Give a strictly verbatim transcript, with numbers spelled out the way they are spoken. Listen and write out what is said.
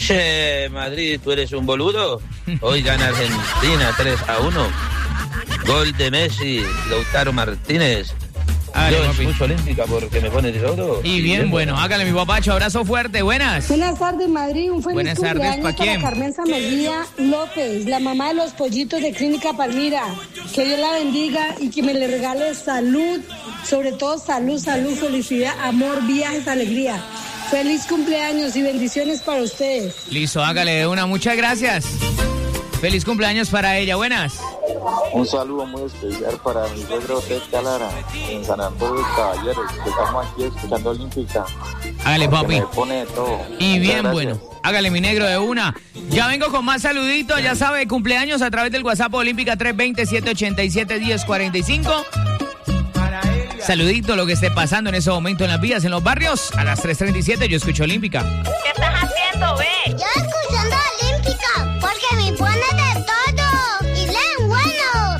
Che, Madrid, ¿tú eres un boludo? Hoy gana Argentina tres a uno. Gol de Messi, Lautaro Martínez. Hágale, Yo papi. expulso olímpica porque me pone oro. Y bien, bueno, hágale mi papacho, abrazo fuerte, buenas. Buenas tardes, Madrid. Un feliz Buenas tardes, cumpleaños ¿pa' quién? para Carmen Samelía López, la mamá de los pollitos de Clínica Palmira. Que Dios la bendiga y que me le regale salud, sobre todo salud, salud, felicidad, amor, viajes, alegría. Feliz cumpleaños y bendiciones para ustedes. Listo, hágale de una, muchas gracias. Feliz cumpleaños para ella, buenas. Un saludo muy especial para mi suegro Ted Lara en San Antonio de Caballeros, que estamos aquí escuchando Olímpica. Hágale, Que papi. me pone de todo. Y Muchas bien, gracias. bueno, hágale mi negro de una. Ya vengo con más saluditos, ya sabe, cumpleaños a través del WhatsApp Olímpica tres dos cero, siete ocho siete, uno cero cuatro cinco. Saludito lo que esté pasando en ese momento en las vías, en los barrios. A las tres treinta y siete yo escucho Olímpica. ¿Qué estás haciendo, ve?